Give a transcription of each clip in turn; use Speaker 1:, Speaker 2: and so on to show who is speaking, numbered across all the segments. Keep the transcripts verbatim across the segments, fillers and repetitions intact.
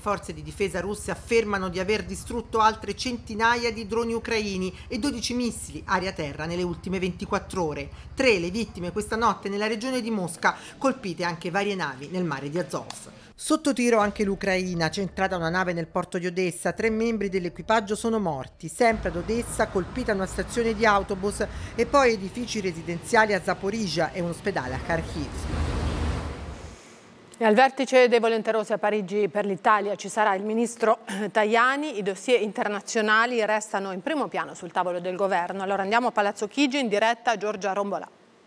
Speaker 1: forze di difesa russe affermano di aver distrutto altre centinaia di droni ucraini e dodici missili aria-terra nelle ultime ventiquattro ore. Tre le vittime questa notte nella regione di Mosca, colpite anche varie navi nel mare di Azov. Sotto tiro anche l'Ucraina, centrata una nave nel porto di Odessa, tre membri dell'equipaggio sono morti. Sempre ad Odessa, colpita una stazione di autobus e poi edifici residenziali a Zaporizhzhia e un ospedale a Kharkiv.
Speaker 2: E al vertice dei volenterosi a Parigi per l'Italia ci sarà il ministro Tajani. I dossier internazionali restano in primo piano sul tavolo del governo. Allora andiamo a Palazzo Chigi, in diretta a Giorgia Rombolà.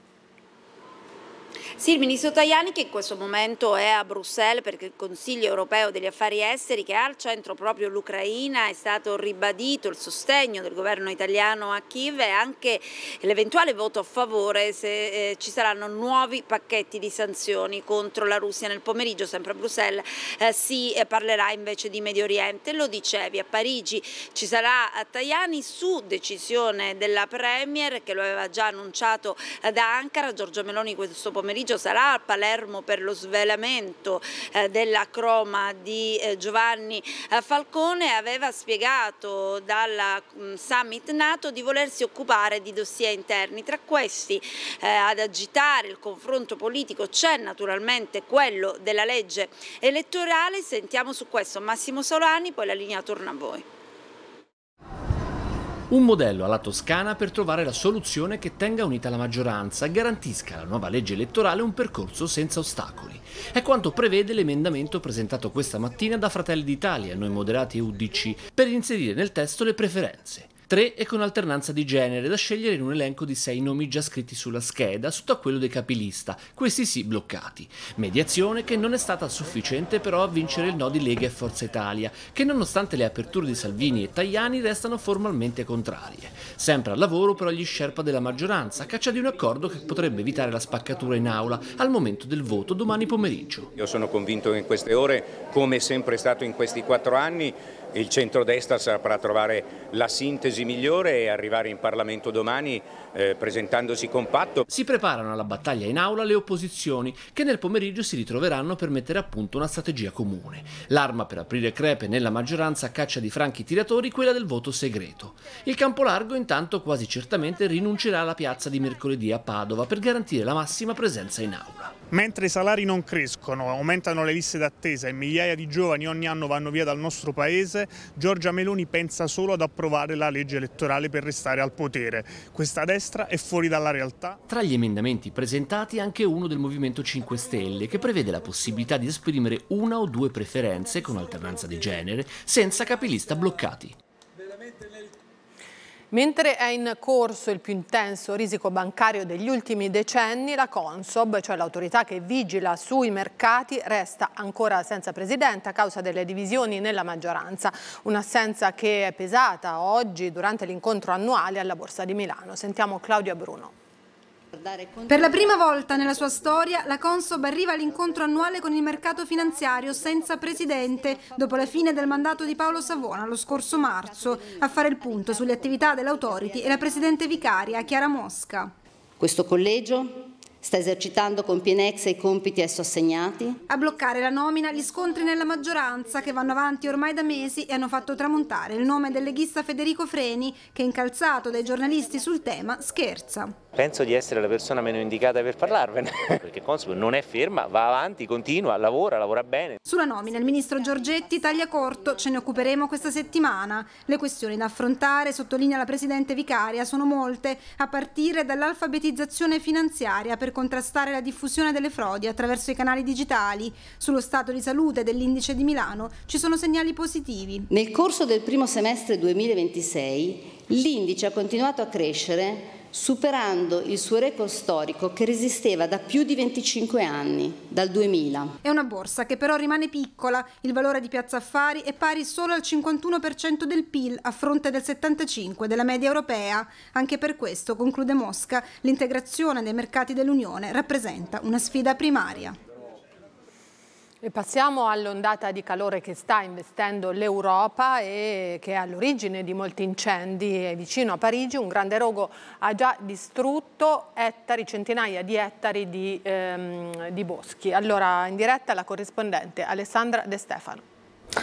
Speaker 3: Sì, il ministro Tajani, che in questo momento è a Bruxelles perché il Consiglio europeo degli affari esteri, che ha al centro proprio l'Ucraina, è stato ribadito il sostegno del governo italiano a Kiev e anche l'eventuale voto a favore se eh, ci saranno nuovi pacchetti di sanzioni contro la Russia. Nel pomeriggio, sempre a Bruxelles, eh, si eh, parlerà invece di Medio Oriente. Lo dicevi, a Parigi ci sarà Tajani su decisione della Premier, che lo aveva già annunciato eh, da Ankara. Giorgia Meloni questo pomeriggio sarà a Palermo per lo svelamento eh, della croma di eh, Giovanni eh, Falcone. Aveva spiegato dalla mh, summit NATO di volersi occupare di dossier interni. Tra questi eh, ad agitare il confronto politico c'è naturalmente quello della legge elettorale. Sentiamo su questo Massimo Solani, poi la linea torna a voi.
Speaker 4: Un modello alla toscana per trovare la soluzione che tenga unita la maggioranza e garantisca alla nuova legge elettorale un percorso senza ostacoli. È quanto prevede l'emendamento presentato questa mattina da Fratelli d'Italia, Noi Moderati e U D C, per inserire nel testo le preferenze. Tre e con alternanza di genere, da scegliere in un elenco di sei nomi già scritti sulla scheda, sotto a quello dei capilista, questi sì bloccati. Mediazione che non è stata sufficiente però a vincere il no di Lega e Forza Italia, che nonostante le aperture di Salvini e Tajani restano formalmente contrarie. Sempre al lavoro però gli sherpa della maggioranza, a caccia di un accordo che potrebbe evitare la spaccatura in aula al momento del voto domani pomeriggio.
Speaker 5: Io sono convinto che in queste ore, come è sempre stato in questi quattro anni, il centrodestra saprà trovare la sintesi migliore e arrivare in Parlamento domani eh, presentandosi compatto.
Speaker 4: Si preparano alla battaglia in aula le opposizioni, che nel pomeriggio si ritroveranno per mettere a punto una strategia comune. L'arma per aprire crepe nella maggioranza a caccia di franchi tiratori, quella del voto segreto. Il Campolargo intanto quasi certamente rinuncerà alla piazza di mercoledì a Padova per garantire la massima presenza in aula.
Speaker 6: Mentre i salari non crescono, aumentano le liste d'attesa e migliaia di giovani ogni anno vanno via dal nostro paese, Giorgia Meloni pensa solo ad approvare la legge elettorale per restare al potere. Questa destra è fuori dalla realtà.
Speaker 4: Tra gli emendamenti presentati anche uno del Movimento cinque Stelle, che prevede la possibilità di esprimere una o due preferenze con alternanza di genere senza capilista bloccati.
Speaker 2: Mentre è in corso il più intenso risico bancario degli ultimi decenni, la Consob, cioè l'autorità che vigila sui mercati, resta ancora senza presidente a causa delle divisioni nella maggioranza. Un'assenza che è pesata oggi durante l'incontro annuale alla Borsa di Milano. Sentiamo Claudia Bruno.
Speaker 7: Per la prima volta nella sua storia, la Consob arriva all'incontro annuale con il mercato finanziario senza presidente, dopo la fine del mandato di Paolo Savona lo scorso marzo. A fare il punto sulle attività dell'Authority e la presidente vicaria Chiara Mosca.
Speaker 8: Questo collegio sta esercitando con pienezza i compiti esso assegnati.
Speaker 7: A bloccare la nomina gli scontri nella maggioranza che vanno avanti ormai da mesi e hanno fatto tramontare il nome del leghista Federico Freni, che incalzato dai giornalisti sul tema scherza.
Speaker 9: Penso di essere la persona meno indicata per parlarvene, perché Consob non è ferma, va avanti, continua, lavora, lavora bene.
Speaker 7: Sulla nomina il ministro Giorgetti taglia corto, ce ne occuperemo questa settimana. Le questioni da affrontare, sottolinea la presidente vicaria, sono molte, a partire dall'alfabetizzazione finanziaria per contrastare la diffusione delle frodi attraverso i canali digitali. Sullo stato di salute dell'indice di Milano ci sono segnali positivi.
Speaker 8: Nel corso del primo semestre duemilaventisei l'indice ha continuato a crescere, superando il suo record storico che resisteva da più di venticinque anni, dal duemila.
Speaker 7: È una borsa che però rimane piccola, il valore di Piazza Affari è pari solo al cinquantuno per cento del P I L a fronte del settantacinque per cento della media europea. Anche per questo, conclude Mosca, l'integrazione dei mercati dell'Unione rappresenta una sfida primaria.
Speaker 2: E passiamo all'ondata di calore che sta investendo l'Europa e che è all'origine di molti incendi. Vicino a Parigi un grande rogo ha già distrutto ettari, centinaia di ettari di, ehm, di boschi. Allora in diretta la corrispondente Alessandra De Stefano.